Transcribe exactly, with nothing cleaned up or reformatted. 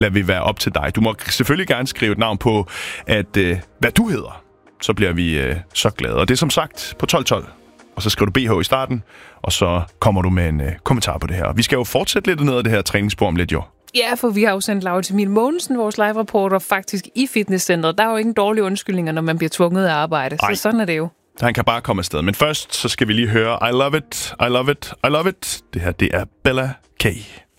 lader vi være op til dig. Du må selvfølgelig gerne skrive et navn på, at øh, hvad du hedder. Så bliver vi øh, så glade. Og det er som sagt på tolv tolv. Og så skriver du B H i starten, og så kommer du med en øh, kommentar på det her. Vi skal jo fortsætte lidt ned ad det her træningsspor om lidt, jo. Ja, for vi har jo sendt Laura Emil Mogensen, vores live-reporter, faktisk i fitnesscenteret. Der er jo ingen dårlige undskyldninger, når man bliver tvunget af arbejde. Ej. Så sådan er det jo. Han kan bare komme afsted. Men først, så skal vi lige høre I Love It, I Love It, I Love It. Det her, det er Bella K.